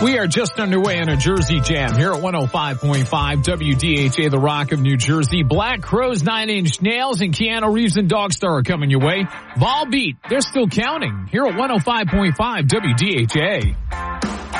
We are just underway in a Jersey Jam here at 105.5 WDHA, the Rock of New Jersey. Black Crowes, 9 Inch Nails, and Keanu Reeves and Dogstar are coming your way. Volbeat, they're still counting here at 105.5 WDHA.